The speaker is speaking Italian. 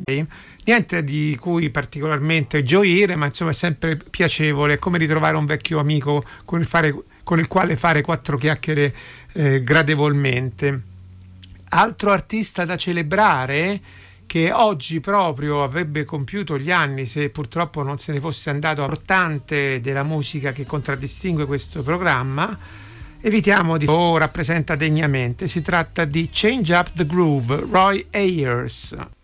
Niente di cui particolarmente gioire, ma insomma è sempre piacevole, è come ritrovare un vecchio amico con il quale fare quattro chiacchiere gradevolmente. Altro artista da celebrare, che oggi proprio avrebbe compiuto gli anni, se purtroppo non se ne fosse andato, importante della musica che contraddistingue questo programma, evitiamo di rappresenta degnamente. Si tratta di Change Up the Groove, Roy Ayers.